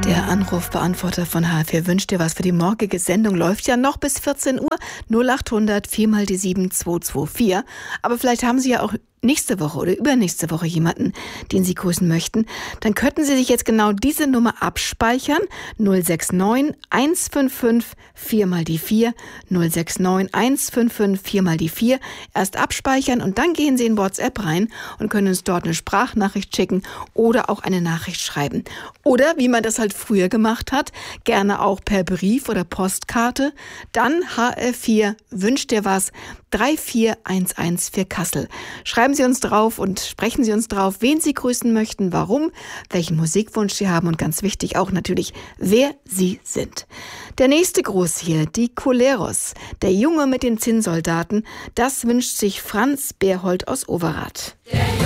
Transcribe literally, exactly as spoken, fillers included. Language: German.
Der Anrufbeantworter von H F wünscht dir was für die morgige Sendung. Läuft ja noch bis vierzehn Uhr. null achthundert vier mal die sieben zwei zwei vier. Aber vielleicht haben Sie ja auch nächste Woche oder übernächste Woche jemanden, den Sie grüßen möchten. Dann könnten Sie sich jetzt genau diese Nummer abspeichern. null sechs neun eins fünf fünf vier mal die vier. null sechs neun eins fünf fünf vier mal die vier. Erst abspeichern und dann gehen Sie in WhatsApp rein und können uns dort eine Sprachnachricht schicken oder auch eine Nachricht schreiben. Oder, wie man das halt früher gemacht hat, gerne auch per Brief oder Postkarte. Dann H F vier wünscht dir was, drei vier eins eins für Kassel. Schreiben Sie uns drauf und sprechen Sie uns drauf, wen Sie grüßen möchten, warum, welchen Musikwunsch Sie haben und ganz wichtig auch natürlich, wer Sie sind. Der nächste Gruß hier, die Coleros, der Junge mit den Zinnsoldaten, das wünscht sich Franz Berhold aus Overath.